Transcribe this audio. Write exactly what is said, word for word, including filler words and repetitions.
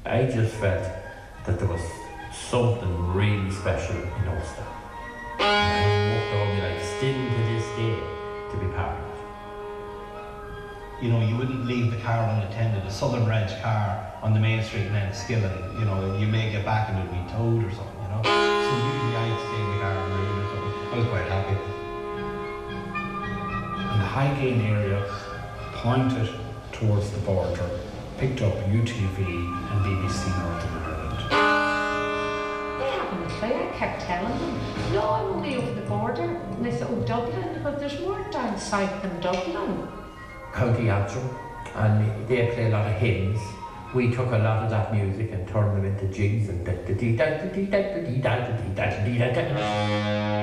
I just felt that there was something really special in Ulster. And I walked all my life, still to this day, to be part of it. You know, you wouldn't leave the car unattended, a Southern Reg car on the main street and then Skillen, you know, you may get back and it'll be towed or something, you know. So usually I'd stay in the car and read or something. I was quite happy. And the Highgain area pointed towards the border, picked up U T V and B B C Northern Ireland. They haven't a clue. I kept telling them, no, I'm only over the border. And they said, oh, Dublin? But there's more down south than Dublin. County Antrim, and they play a lot of hymns. We took a lot of that music and turned them into jigs and da da dee da da dee da da dee da da dee da da dee da da.